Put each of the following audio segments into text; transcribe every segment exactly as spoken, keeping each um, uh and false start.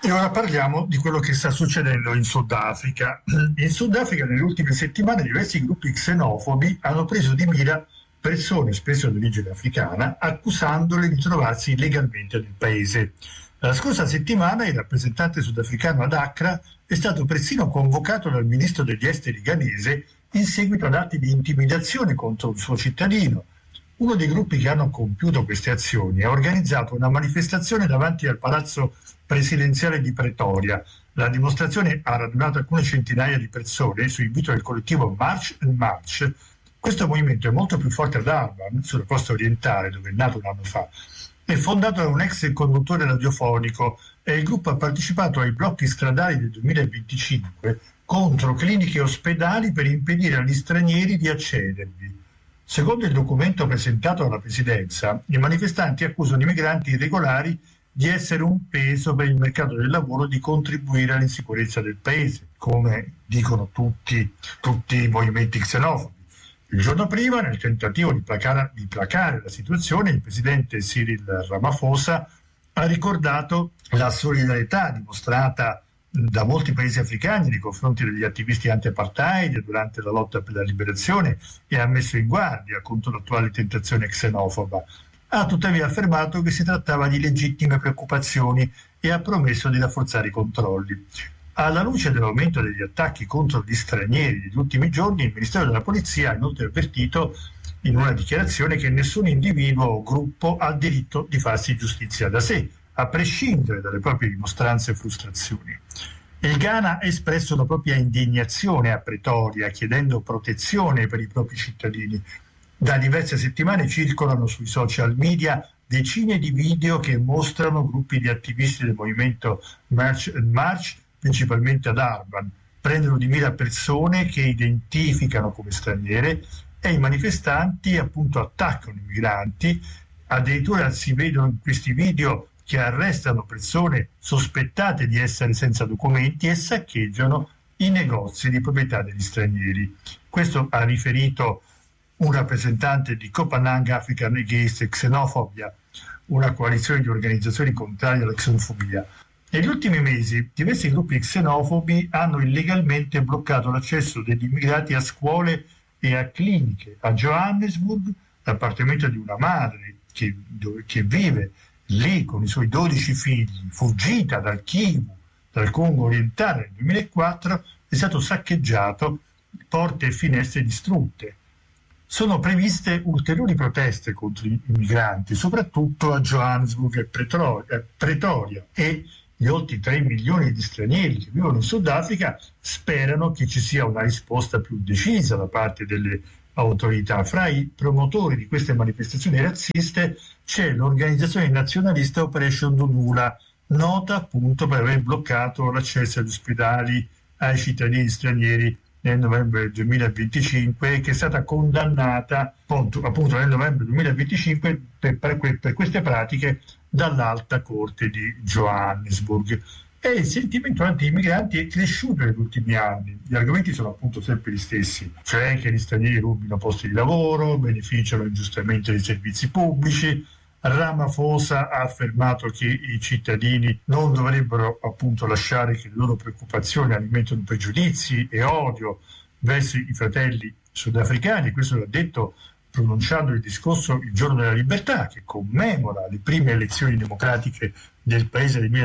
E ora parliamo di quello che sta succedendo in Sudafrica. In Sudafrica nelle ultime settimane diversi gruppi xenofobi hanno preso di mira persone, spesso di origine africana, accusandole di trovarsi illegalmente nel paese. La scorsa settimana il rappresentante sudafricano ad Accra è stato persino convocato dal ministro degli esteri ghanese in seguito ad atti di intimidazione contro un suo cittadino. Uno dei gruppi che hanno compiuto queste azioni ha organizzato una manifestazione davanti al palazzo presidenziale di Pretoria. La dimostrazione ha radunato alcune centinaia di persone su invito del collettivo March and March. Questo movimento è molto più forte ad Durban, sulla costa orientale, dove è nato un anno fa. È fondato da un ex conduttore radiofonico e il gruppo ha partecipato ai blocchi stradali del duemilaventicinque contro cliniche e ospedali per impedire agli stranieri di accedervi. Secondo il documento presentato alla presidenza, i manifestanti accusano i migranti irregolari di essere un peso per il mercato del lavoro e di contribuire all'insicurezza del paese, come dicono tutti, tutti i movimenti xenofobi. Il giorno prima, nel tentativo di placare, di placare la situazione, il presidente Cyril Ramaphosa ha ricordato la solidarietà dimostrata da molti paesi africani nei confronti degli attivisti anti-apartheid durante la lotta per la liberazione e ha messo in guardia contro l'attuale tentazione xenofoba. Ha tuttavia affermato che si trattava di legittime preoccupazioni e ha promesso di rafforzare i controlli. Alla luce dell'aumento degli attacchi contro gli stranieri degli ultimi giorni, il Ministero della Polizia ha inoltre avvertito in una dichiarazione che nessun individuo o gruppo ha diritto di farsi giustizia da sé, a prescindere dalle proprie dimostranze e frustrazioni. Il Ghana ha espresso la propria indignazione a Pretoria, chiedendo protezione per i propri cittadini. Da diverse settimane circolano sui social media decine di video che mostrano gruppi di attivisti del movimento March and March, principalmente ad Durban, prendono di mira persone che identificano come straniere e i manifestanti appunto attaccano i migranti. Addirittura si vedono in questi video che arrestano persone sospettate di essere senza documenti e saccheggiano i negozi di proprietà degli stranieri. Questo ha riferito un rappresentante di Copenhagen African Against Xenophobia, una coalizione di organizzazioni contrarie alla xenofobia. Negli ultimi mesi diversi gruppi xenofobi hanno illegalmente bloccato l'accesso degli immigrati a scuole e a cliniche. A Johannesburg, l'appartamento di una madre che, che vive lì con i suoi dodici figli, fuggita dal Kivu, dal Congo orientale nel duemilaquattro, è stato saccheggiato, porte e finestre distrutte. Sono previste ulteriori proteste contro i migranti, soprattutto a Johannesburg e Pretoria, e gli oltre tre milioni di stranieri che vivono in Sudafrica sperano che ci sia una risposta più decisa da parte delle autorità. Fra i promotori di queste manifestazioni razziste c'è l'organizzazione nazionalista Operation Dudula, nota appunto per aver bloccato l'accesso agli ospedali ai cittadini stranieri nel novembre del duemilaventicinque, che è stata condannata appunto, appunto nel novembre duemilaventicinque per, per, per queste pratiche dall'Alta Corte di Johannesburg. E il sentimento anti-immigranti è cresciuto negli ultimi anni. Gli argomenti sono appunto sempre gli stessi, cioè che gli stranieri rubino posti di lavoro, beneficiano ingiustamente dei servizi pubblici. Ramaphosa ha affermato che i cittadini non dovrebbero appunto lasciare che le loro preoccupazioni alimentino pregiudizi e odio verso i fratelli sudafricani. Questo l'ha detto pronunciando il discorso il giorno della libertà, che commemora le prime elezioni democratiche del paese del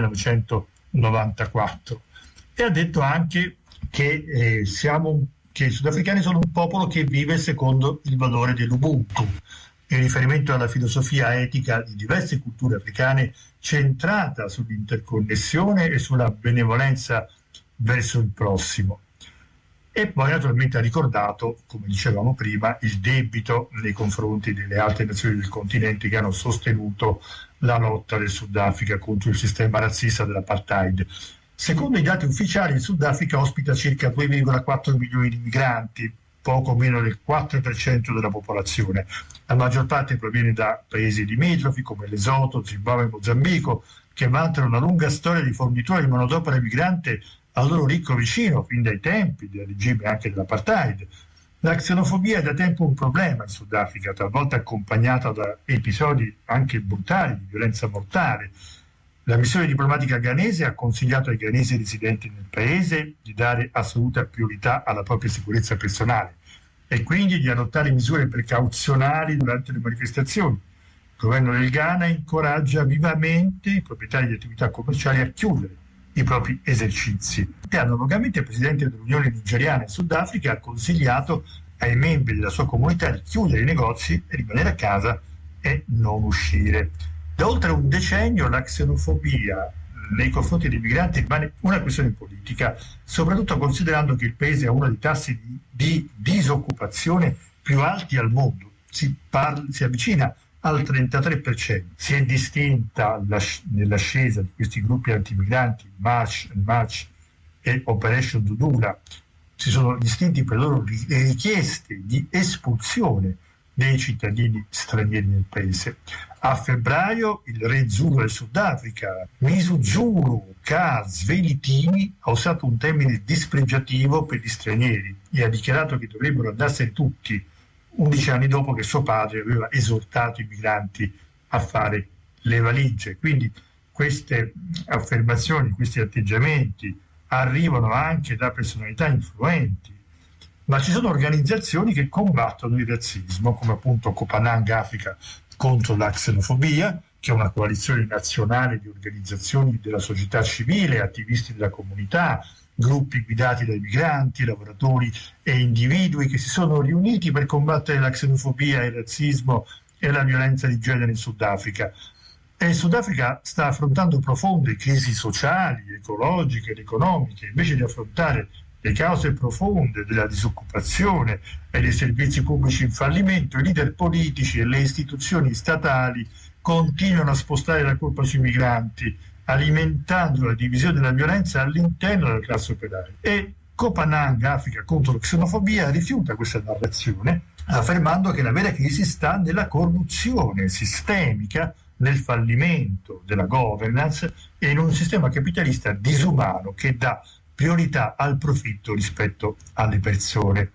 millenovecentonovantaquattro, e ha detto anche che, eh, siamo, che i sudafricani sono un popolo che vive secondo il valore dell'Ubuntu, in riferimento alla filosofia etica di diverse culture africane centrata sull'interconnessione e sulla benevolenza verso il prossimo. E poi naturalmente ha ricordato, come dicevamo prima, il debito nei confronti delle altre nazioni del continente che hanno sostenuto la lotta del Sudafrica contro il sistema razzista dell'apartheid. Secondo i dati ufficiali, il Sudafrica ospita circa due virgola quattro milioni di migranti, poco meno del quattro per cento della popolazione. La maggior parte proviene da paesi limitrofi come Lesotho, Zimbabwe e Mozambico, che vantano una lunga storia di fornitura di manodopera migrante al loro ricco vicino, fin dai tempi del regime anche dell'apartheid. La xenofobia è da tempo un problema in Sudafrica, talvolta accompagnata da episodi anche brutali di violenza mortale. La missione diplomatica ghanese ha consigliato ai ghanesi residenti nel paese di dare assoluta priorità alla propria sicurezza personale e quindi di adottare misure precauzionali durante le manifestazioni. Il governo del Ghana incoraggia vivamente i proprietari di attività commerciali a chiudere i propri esercizi. E analogamente il presidente dell'Unione Nigeriana in Sudafrica ha consigliato ai membri della sua comunità di chiudere i negozi e rimanere a casa e non uscire. Da oltre un decennio la xenofobia nei confronti dei migranti rimane una questione politica, soprattutto considerando che il paese ha uno dei tassi di, di disoccupazione più alti al mondo. Si, parla, si avvicina al trentatré per cento. Si è distinta la, nell'ascesa di questi gruppi antimigranti, March and March e Operation Dudula. Si sono distinti per le loro richieste di espulsione dei cittadini stranieri nel paese. A febbraio il re Zulu del Sudafrica, Misuzulu Ka Zwelithini, ha usato un termine dispregiativo per gli stranieri e ha dichiarato che dovrebbero andarsene tutti, undici anni dopo che suo padre aveva esortato i migranti a fare le valigie. Quindi queste affermazioni, questi atteggiamenti arrivano anche da personalità influenti, ma ci sono organizzazioni che combattono il razzismo, come appunto Kopanang Africa contro la xenofobia, che è una coalizione nazionale di organizzazioni della società civile, attivisti della comunità, gruppi guidati dai migranti, lavoratori e individui che si sono riuniti per combattere la xenofobia, il razzismo e la violenza di genere in Sudafrica. E il Sudafrica sta affrontando profonde crisi sociali, ecologiche ed economiche. Invece di affrontare le cause profonde della disoccupazione e dei servizi pubblici in fallimento, i leader politici e le istituzioni statali continuano a spostare la colpa sui migranti, alimentando la divisione della violenza all'interno della classe operaria. E Kopanang Africa contro la xenofobia rifiuta questa narrazione, affermando che la vera crisi sta nella corruzione sistemica, nel fallimento della governance e in un sistema capitalista disumano che dà priorità al profitto rispetto alle persone.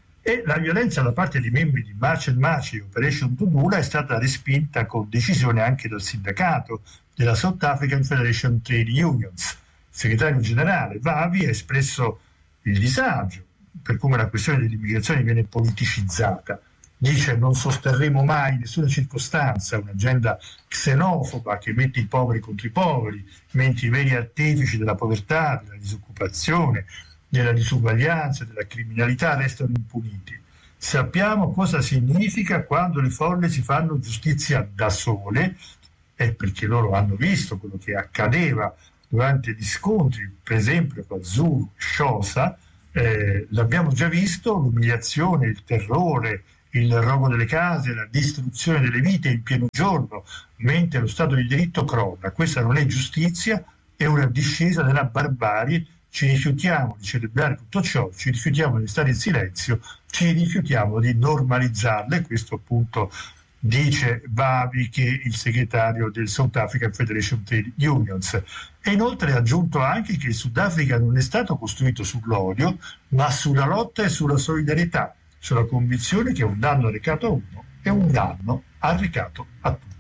E la violenza da parte dei membri di March and March e Operation Dudula è stata respinta con decisione anche dal sindacato della South African Federation Trade Unions. Il segretario generale Vavi ha espresso il disagio per come la questione dell'immigrazione viene politicizzata. Dice: non sosterremo mai in nessuna circostanza un'agenda xenofoba che mette i poveri contro i poveri, mentre i veri artefici della povertà, della disoccupazione, della disuguaglianza, della criminalità restano impuniti. Sappiamo cosa significa quando le folle si fanno giustizia da sole, è perché loro hanno visto quello che accadeva durante gli scontri, per esempio con Zulu e Xhosa, eh, l'abbiamo già visto, l'umiliazione, il terrore, il rogo delle case, la distruzione delle vite in pieno giorno, mentre lo Stato di diritto crolla. Questa non è giustizia, è una discesa nella barbarie. Ci rifiutiamo di celebrare tutto ciò, ci rifiutiamo di stare in silenzio, ci rifiutiamo di normalizzarle. Questo appunto dice Vavi, che è il segretario del South African Federation Trade Unions. E inoltre ha aggiunto anche che il Sudafrica non è stato costruito sull'odio, ma sulla lotta e sulla solidarietà, sulla convinzione che un danno arrecato a uno è un danno arrecato a tutti.